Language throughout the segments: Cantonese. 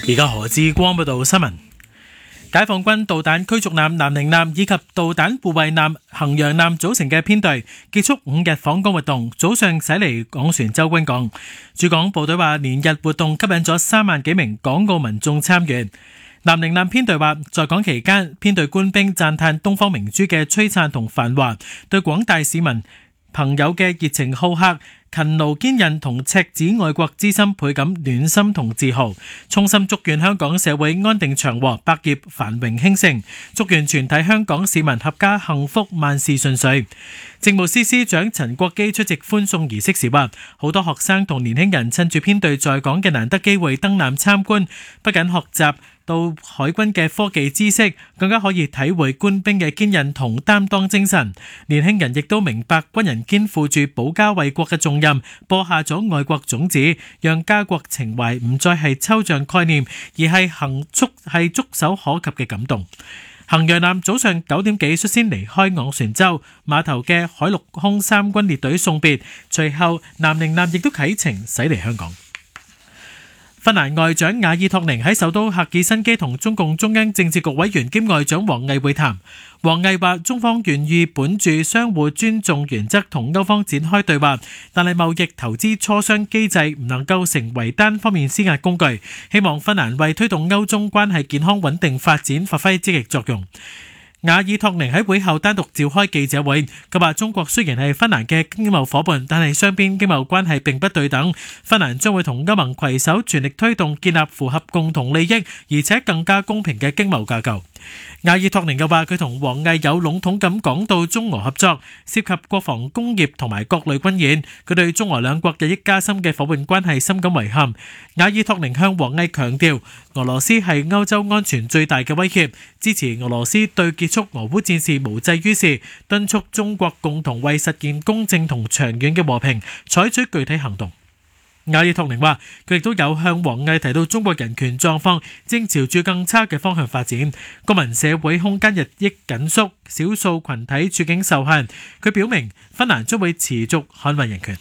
而家何志光報道新聞。解放軍導彈驅逐艦南寧艦以及導彈護衛艦衡陽艦組成嘅編隊結束5日訪港活動，早上駛離港船洲軍港。駐港部隊話，連日活動吸引咗3萬幾名港澳民眾參與。南寧艦編隊話，在港期間，編隊官兵讚嘆東方明珠嘅璀璨同繁華，對廣大市民朋友嘅熱情好客、勤勞堅韌同赤子愛國之心倍感暖心同自豪，衷心祝願香港社會安定祥和、百業繁榮興盛，祝願全體香港市民合家幸福、萬事順遂。政務司司長陳國基出席歡送儀式時話，好多學生同年輕人趁住編隊在港嘅難得機會登艦參觀，不僅學習到海軍嘅科技知識，更加可以體會官兵嘅堅韌同擔當精神。年輕人亦都明白軍人肩負住保家衛國嘅重任，播下咗愛國種子，讓家國情懷唔再係抽象概念，而係觸手可及嘅感動。衡陽艦早上9點幾率先離開昂船洲碼頭嘅海陸空三軍列隊送別，隨後南寧艦亦都啟程駛離香港。芬蘭外長瓦爾托寧喺首都赫爾辛基同中共中央政治局委員兼外長王毅會談。王毅話，中方願意本住相互尊重原則同歐方展開對話，但係貿易投資磋商機制唔能夠成為單方面施壓工具，希望芬蘭為推動歐中關係健康穩定發展發揮積極作用。瓦爾托寧喺會後單獨召開記者會，佢話中國雖然係芬蘭嘅經貿夥伴，但係雙邊經貿關係並不對等。芬蘭將會同歐盟攜手全力推動建立符合共同利益而且更加公平嘅經貿架構。瓦爾托寧又話，佢同王毅有籠統咁講到中俄合作，涉及國防工業同埋各類軍演。佢對中俄兩國日益加深嘅夥伴關係深感遺憾。瓦爾托寧向王毅強調，俄羅斯係歐洲安全最大嘅威脅，支持俄羅斯對結束俄烏戰事無濟於事，敦促中國共同為實現公正同長遠嘅和平採取具體行動。瓦爾托寧話，佢亦都有向王毅提到中國人權狀況正朝住更差嘅方向發展，公民社會空間日益緊縮，少數群體處境受限。佢表明芬蘭將會持續捍衛人權。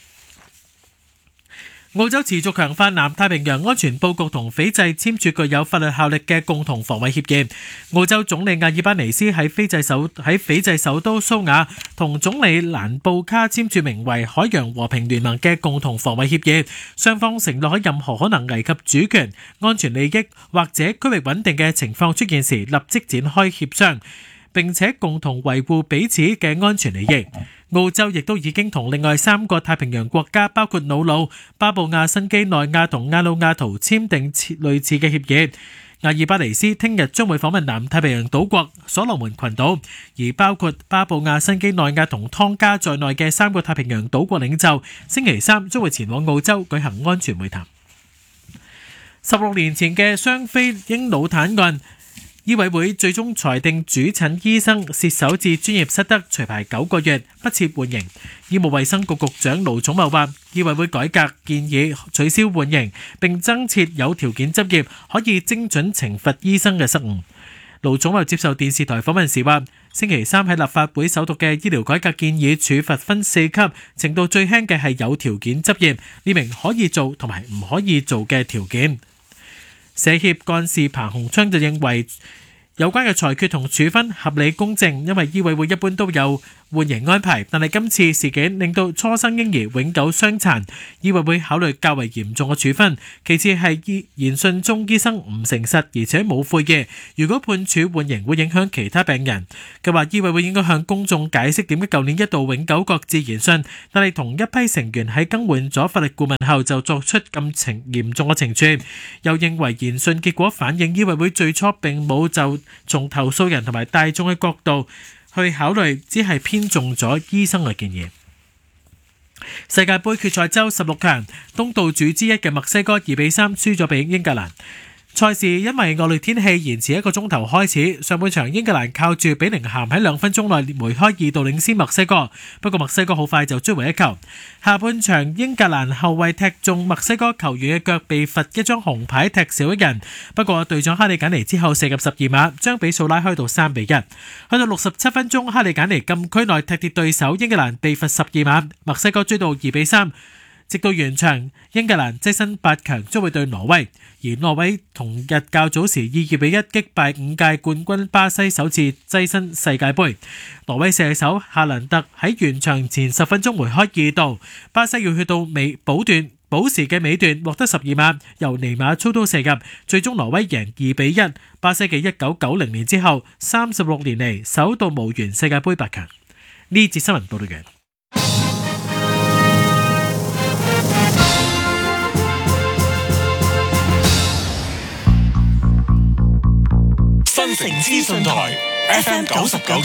澳洲持續強化南太平洋安全佈局同斐濟簽署具有法律效力嘅共同防衛協議。澳洲總理阿爾巴尼斯喺斐濟首都蘇瓦同總理蘭布卡簽署名為海洋和平聯盟嘅共同防衛協議，雙方承諾喺任何可能危及主權、安全利益或者區域穩定嘅情況出現時，立即展開協商，並且共同維護彼此嘅安全利益。澳洲亦都已經同另外3個太平洋國家，包括瑙魯、巴布亞新畿內亞同亞努亞圖簽訂類似嘅協議。阿爾巴尼斯聽日將會訪問南太平洋島國所羅門群島，而包括巴布亞新畿內亞同湯加在內嘅3個太平洋島國領袖，星期三將會前往澳洲舉行安全會談。16年前嘅雙非嬰腦癱案，醫委會最終裁定主診醫生涉手至專業失德，除牌9個月，不設緩刑。醫務衛生局局長盧寵茂話，醫委會改革建議取消緩刑，並增設有條件執業，可以精準懲罰醫生嘅失誤。盧寵茂接受電視台訪問時話，星期三喺立法會首讀嘅醫療改革建議處罰分4級，程度最輕嘅係有條件執業，列明可以做同埋唔可以做嘅條件。社協幹事彭鴻昌就認為有關嘅裁決同處分合理公正，因為醫委會一般都有緩刑安排，但係今次事件令到初生嬰兒永久傷殘，醫委會考慮較為嚴重嘅處分。其次係言訊中醫生唔誠實而且冇悔意，如果判處緩刑會影響其他病人。佢話醫委會應該向公眾解釋點解舊年一度永久擱置言訊，但係同一批成員喺更換咗法律顧問後就作出咁嚴重嘅懲處。又認為言訊結果反映醫委會最初並冇就從投訴人同埋大眾嘅角度去考慮，只係偏重咗醫生嘅建議。世界盃決賽周16強，東道主之一嘅墨西哥2-3輸咗俾英格蘭。賽事因為惡劣天氣延遲1個鐘頭開始，上半場英格蘭靠住比寧咸喺2分鐘內梅開2度領先墨西哥，不過墨西哥好快就追回1球。下半場英格蘭後衛踢中墨西哥球員嘅腳，被罰一張紅牌，踢少1人。不過隊長哈利簡尼之後射入12碼，將比數拉開到3-1。去到67分鐘，哈利簡尼禁區內踢跌對手英格蘭，被罰12碼，墨西哥追到2-3。 直到完場，英格蘭躋身8強，將會對挪威。而挪威同日較早時以2-1擊敗5屆冠軍巴西，首次躋身世界盃。挪威射手夏蘭特喺完場前10分鐘梅開2度，巴西要去到補時嘅尾段獲得12碼，由尼馬操刀射入，最終挪威贏2-1。巴西嘅1990年之後36年嚟首度無緣世界盃8強。呢節新聞報道完。 新城資訊台 FM 99。